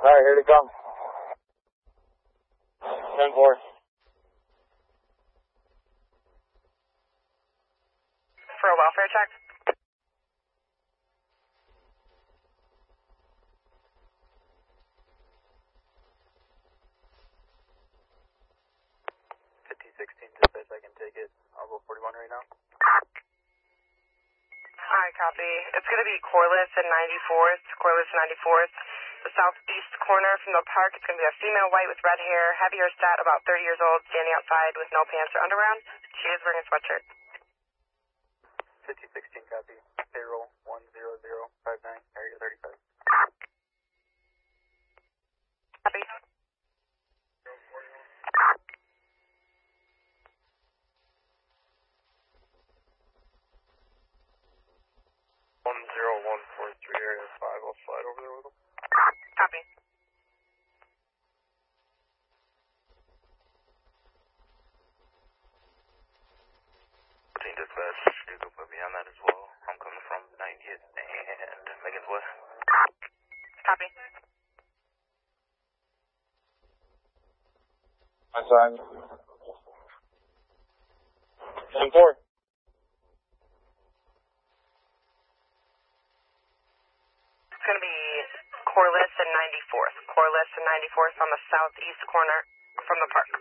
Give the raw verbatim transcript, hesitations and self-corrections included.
Alright, here they come. ten four. For a welfare check? fifty sixteen, dispatch, I can take it. I'll go forty-one right now. Alright, copy. It's going to be Corliss and ninety-fourth. Corliss and ninety-fourth. The southeast corner from the park. It's going to be a female white with red hair, heavier stat, about thirty years old, standing outside with no pants or underwear. She is wearing a sweatshirt. fifty sixteen, copy. Payroll one zero zero five nine, area thirty-five. Copy. one zero one four three, area five. I'll slide over there with them. Copy. fourteen, dispatch, you can put me on that as well. I'm coming from ninetieth and Megan's West. Copy. My side. ten four. It's going to be Corliss and ninety-fourth. Corliss and ninety-fourth on the southeast corner from the park.